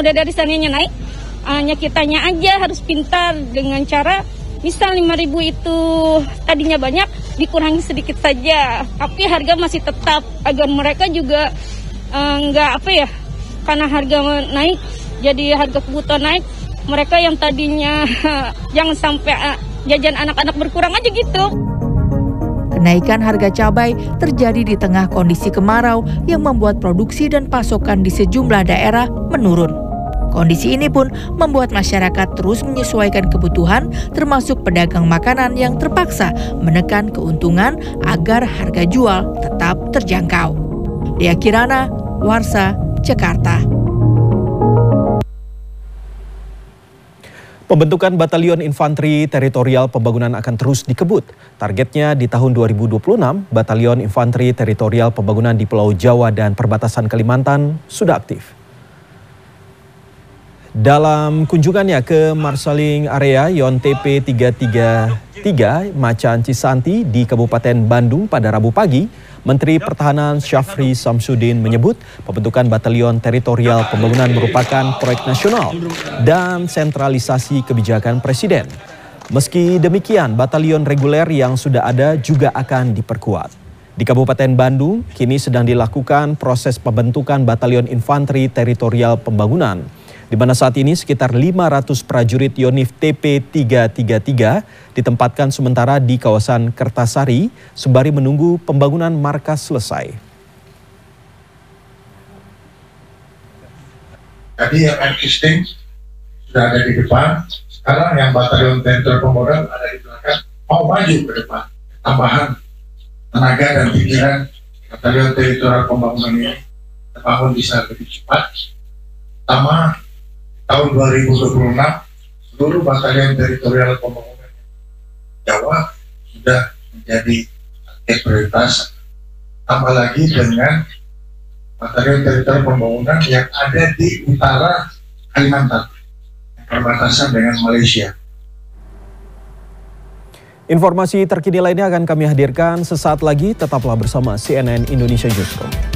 udah dari sananya naik, hanya kitanya aja harus pintar dengan cara misal 5.000 itu tadinya banyak, dikurangi sedikit saja, tapi harga masih tetap agar mereka juga karena harga naik, jadi harga kebutuhan naik, mereka yang tadinya jangan sampai jajan anak-anak berkurang aja gitu. Kenaikan harga cabai terjadi di tengah kondisi kemarau yang membuat produksi dan pasokan di sejumlah daerah menurun. Kondisi ini pun membuat masyarakat terus menyesuaikan kebutuhan, termasuk pedagang makanan yang terpaksa menekan keuntungan agar harga jual tetap terjangkau. Dea Kirana, Warsa, Jakarta. Pembentukan Batalion Infanteri Teritorial Pembangunan akan terus dikebut. Targetnya di tahun 2026, Batalion Infanteri Teritorial Pembangunan di Pulau Jawa dan perbatasan Kalimantan sudah aktif. Dalam kunjungannya ke Marsaling Area Yon TP 333 Macan Cisanti di Kabupaten Bandung pada Rabu pagi, Menteri Pertahanan Syafri Samsudin menyebut pembentukan Batalion Teritorial Pembangunan merupakan proyek nasional dan sentralisasi kebijakan Presiden. Meski demikian, batalion reguler yang sudah ada juga akan diperkuat. Di Kabupaten Bandung, kini sedang dilakukan proses pembentukan Batalion Infanteri Teritorial Pembangunan, di mana saat ini sekitar 500 prajurit Yonif TP 333 ditempatkan sementara di kawasan Kertasari sembari menunggu pembangunan markas selesai. Tadi yang existing sudah ada di depan, sekarang yang Batalion Teritorial Pembangunan ada di belakang, mau maju ke depan. Tambahan tenaga dan pikiran Batalion Teritorial Pembangunan ini terbangun bisa lebih cepat. Pertama, tahun 2026 seluruh Batalion Teritorial Pembangunan Jawa sudah menjadi prioritas. Tambah lagi dengan Batalion Teritorial Pembangunan yang ada di utara Kalimantan, perbatasan dengan Malaysia. Informasi terkini lainnya akan kami hadirkan sesaat lagi. Tetaplah bersama CNN Indonesia Newsroom.